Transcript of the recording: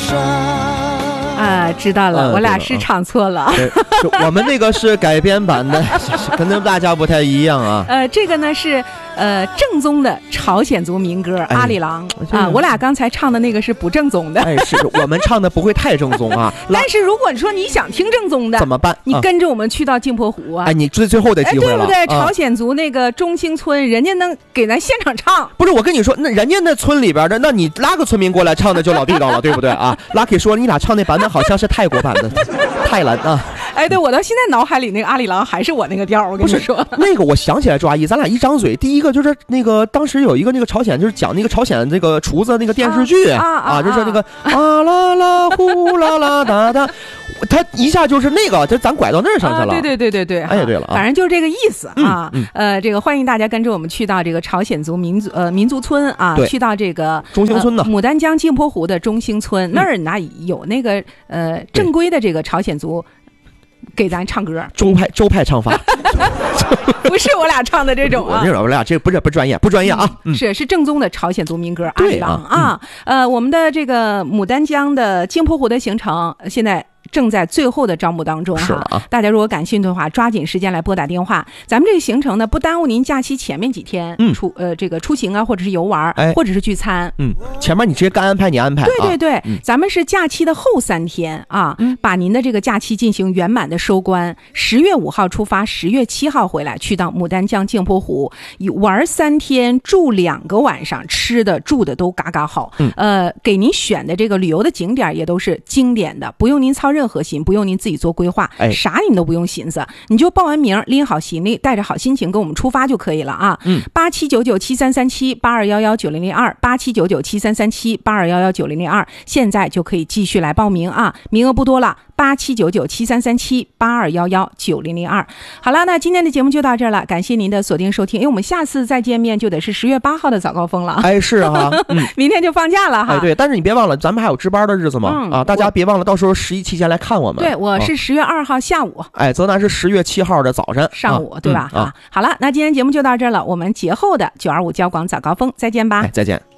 知道了，我俩是唱错了。 我们那个是改编版的，跟大家不太一样啊。 这个呢是正宗的朝鲜族民歌《阿里郎》啊，我俩刚才唱的那个是不正宗的。 是我们唱的不会太正宗啊。 但是如果说你想听正宗的怎么办？ 你跟着我们去到镜泊湖啊！ 你最后的机会了， 对不对？朝鲜族那个中兴村，人家能给咱现场唱。 不是，我跟你说，那人家那村里边的，那你拉个村民过来唱的就老地道了，对不对啊？Lucky 说你俩唱那版本好像是泰国版的，泰兰啊。 对，我到现在脑海里那个阿里郎还是我那个调，我跟你说。 那个我想起来，周阿姨，咱俩一张嘴，第一个就是那个当时有一个那个朝鲜，就是讲那个朝鲜那个厨子那个电视剧就是那个啦啦呼啦啦哒哒，他一下就是那个，就咱拐到那儿上去了。 对。 对了， 反正就是这个意思啊。这个欢迎大家跟着我们去到这个朝鲜族民族村啊，去到这个中兴村的牡丹江镜泊湖的中兴村那儿，有那个正规的这个朝鲜族。给咱唱歌， 周派唱法， 不是我俩唱的这种啊， 我俩这不专业啊， 是正宗的朝鲜族民歌阿里郎啊。我们的这个牡丹江的镜泊湖的行程现在正在最后的招募当中哈，大家如果感兴趣的话，抓紧时间来拨打电话。咱们这个行程呢，不耽误您假期前面几天出行啊，或者是游玩，或者是聚餐。 前面你直接该安排你安排。 对，咱们是假期的后3天啊，把您的这个假期进行圆满的收官。10月5号出发，10月7号回来，去到牡丹江镜泊湖玩3天，住2个晚上，吃的住的都嘎嘎好。给您选的这个旅游的景点也都是经典的，不用您操任何心，不用您自己做规划，啥你都不用寻思，你就报完名，拎好行李，带着好心情跟我们出发就可以了啊。87997337821192，87997337821192，现在就可以继续来报名啊，名额不多了。87997337821192。好了，那今天的节目就到这儿了，感谢您的锁定收听。因为我们下次再见面就得是10月8号的早高峰了。 是啊， 明天就放假了哈。 对，但是你别忘了，咱们还有值班的日子嘛。大家别忘了，到时候11期间来看我们。 对，我是10月2号下午。 泽南是10月7号的早晨上午，对吧？好了，那今天节目就到这儿了，我们节后的925交广早高峰再见吧。 再见。